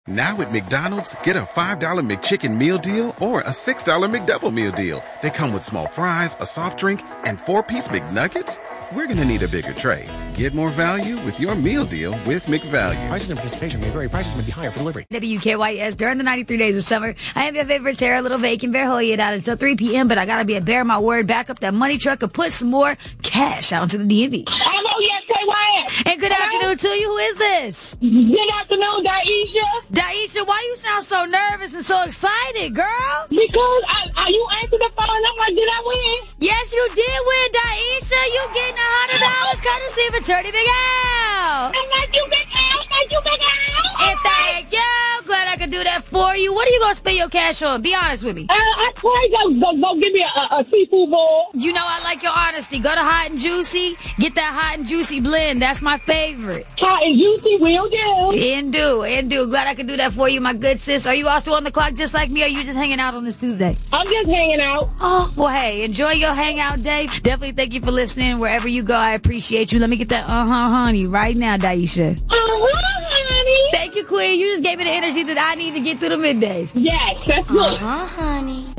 Now at McDonald's, get a $5 McChicken meal deal or a $6 McDouble meal deal. They come with small fries, a soft drink, and 4-piece McNuggets. We're going to need a bigger tray. Get more value with your meal deal with McValue. Prices and participation may vary. Prices may be higher for delivery. WKYS during the 93 days of summer. I am your favorite Tara Little Bacon Bear. Hold it out until 3 p.m., but I got to be a bear my word. Back up that money truck and put some more cash out into the DMV. I'm OYS. And good afternoon to you. Who is this? Good afternoon, Daisha. Daisha, why you sound so nervous and so excited, girl? Because you answered the phone, I'm like, did I win? Yes, you did win, Daisha. You getting $100 courtesy of Attorney Big Al. And thank you, Big Al. Thank you, Big Al. And thank you. Glad I could do that for you. What are you going to spend your cash on? Be honest with me. I probably go give me a seafood bowl. You know I like your honesty. Go to Hot and Juicy. Get that Hot and Juicy blend. That's my favorite. Hot and Juicy will do. And do. Glad I could do that for you, my good sis. Are you also on the clock just like me, or are you just hanging out on this Tuesday? I'm just hanging out. Oh, well, hey, enjoy your hangout day. Definitely thank you for listening. Wherever you go, I appreciate you. Let me get that honey right now, Daisha. Honey. Thank you, Queen. You just gave me the energy that I need to get through the middays. Yes, that's good. Honey.